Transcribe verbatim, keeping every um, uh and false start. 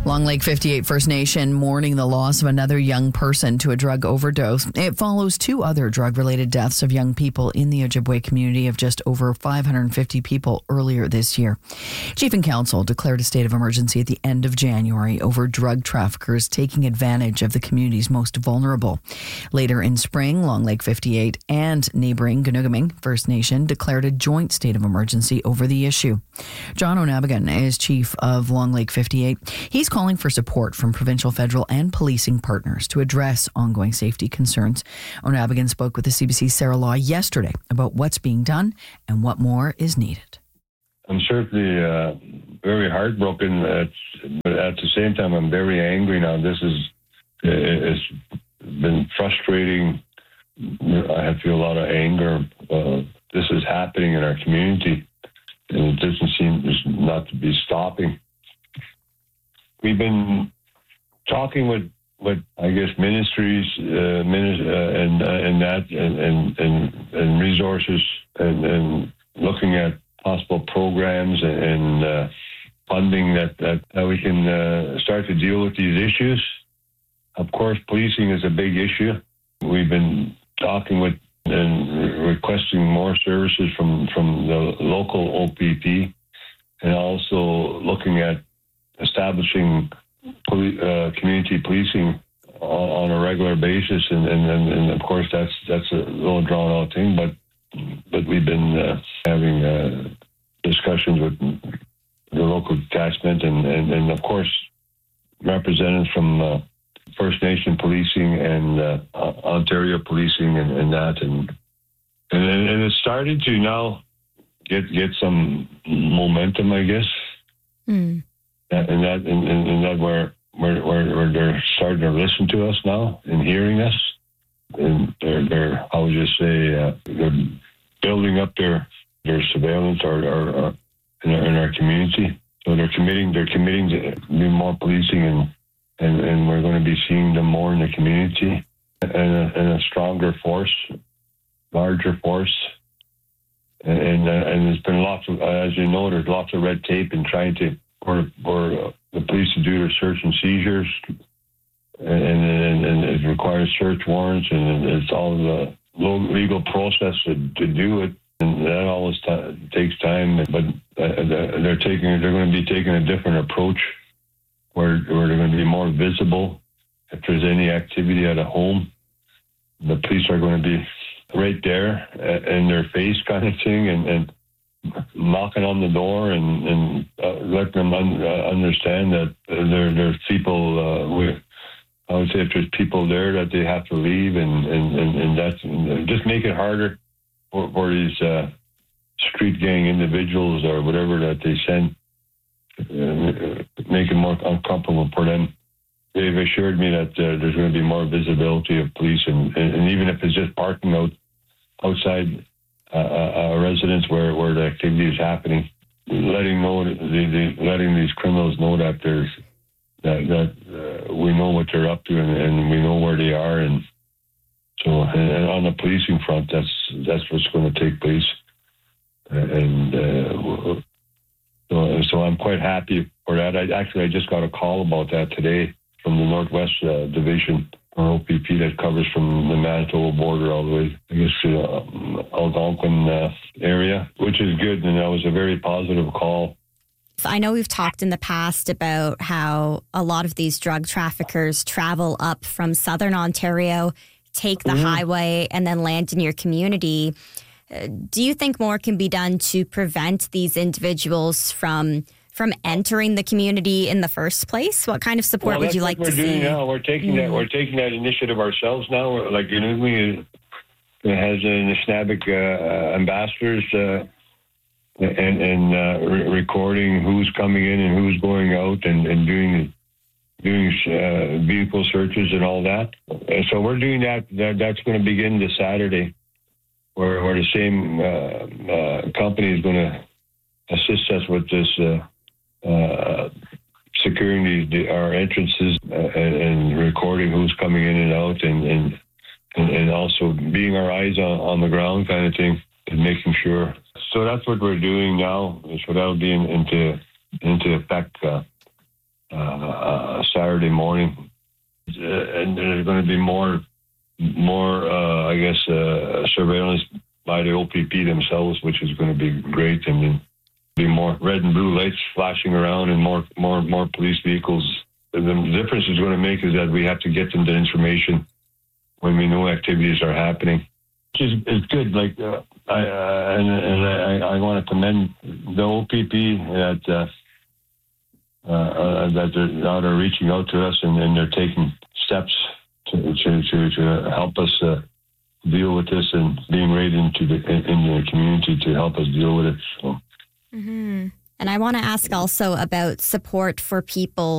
Long Lake fifty-eight First Nation mourning the loss of another young person to a drug overdose. It follows two other drug-related deaths of young people in the Ojibwe community of just over five hundred fifty people earlier this year. Chief and Council declared a state of emergency at the end of January over drug traffickers taking advantage of the community's most vulnerable. Later in spring, Long Lake fifty-eight and neighboring Ganugaming First Nation declared a joint state of emergency over the issue. John O'Nabagan is chief of Long Lake fifty-eight. He's calling for support from provincial, federal, and policing partners to address ongoing safety concerns. O'Nabagan spoke with the C B C's Sarah Law yesterday about what's being done and what more is needed. I'm certainly uh, very heartbroken, at, but at the same time, I'm very angry now. This is it's been frustrating. I feel a lot of anger. Uh, this is happening in our community, and it doesn't seem not to be stopping. We've been talking with, with I guess, ministries uh, minis- uh, and uh, and that and and, and, and resources and, and looking at possible programs and, and uh, funding that, that, that we can uh, start to deal with these issues. Of course, policing is a big issue. We've been talking with and requesting more services from, from the local O P P and also looking at establishing poli- uh, community policing on, on a regular basis, and, and, and, and of course that's that's a little drawn out thing, but but we've been uh, having uh, discussions with the local detachment and, and, and of course representatives from uh, First Nation policing and uh, Ontario policing and, and that, and and and it's starting to now get get some momentum, I guess. Mm. And that, and, and that where, where, where, where they're starting to listen to us now and hearing us, and they're, they're I would just say, uh, they're building up their, their surveillance or, or, or in, our, in our community. So they're committing, they're committing to do more policing, and, and, and we're going to be seeing them more in the community, and a, and a stronger force, larger force. And, and, uh, and there's been lots of, uh, as you know, there's lots of red tape in trying to, For, for uh, the police to do their search and seizures, and, and, and it requires search warrants, and it's all the low legal process to, to do it, and that always t- takes time. But uh, they're taking, they're going to be taking a different approach, where where they're going to be more visible. If there's any activity at a home, the police are going to be right there uh, in their face, kind of thing, and. and knocking on the door and, and uh, let them un- uh, understand that uh, there, there's people, uh, we, I would say if there's people there that they have to leave, and, and, and, and that's, and just make it harder for, for these uh, street gang individuals or whatever that they send, uh, make it more uncomfortable for them. They've assured me that uh, there's going to be more visibility of police, and, and, and even if it's just parking out outside Uh, a residence where, where the activity is happening, letting know the, the letting these criminals know that there's that that uh, we know what they're up to, and, and we know where they are, and so and, and on the policing front, that's that's what's going to take place, and uh, so so I'm quite happy for that. I actually I just got a call about that today from the Northwest uh, Division. Or O P P that covers from the Manitoba border all the way, I guess, to the uh, Algonquin uh, area, which is good, and that was a very positive call. I know we've talked in the past about how a lot of these drug traffickers travel up from southern Ontario, take the mm-hmm. highway, and then land in your community. Uh, do you think more can be done to prevent these individuals from from entering the community in the first place? What kind of support well, would you like to see? That's what we're doing now. We're taking mm. that. We're taking that initiative ourselves now. Like, you know, we has an Anishinaabeg uh, ambassadors uh, and, and uh, re- recording who's coming in and who's going out, and, and doing doing uh, vehicle searches and all that. And so we're doing that. that that's going to begin this Saturday, where, where the same uh, uh, company is going to assist us with this. Uh, Uh, securing the, our entrances uh, and, and recording who's coming in and out, and and, and, and also being our eyes on, on the ground, kind of thing, and making sure. So that's what we're doing now. So that'll be in, into into effect uh, uh, Saturday morning, uh, and there's going to be more, more, uh, I guess, uh, surveillance by the O P P themselves, which is going to be great. I mean, be more red and blue lights flashing around and more, more, more police vehicles. The difference it's going to make is that we have to get them the information when we know activities are happening. Which is, is good. Like, uh, I, uh, and, and I, I want to commend the O P P that, uh, uh, uh, that they're, now they're reaching out to us and, and they're taking steps to, to, to, to help us uh, deal with this and being right into the, in, in the community to help us deal with it. So. Mm-hmm. And I want to ask also about support for people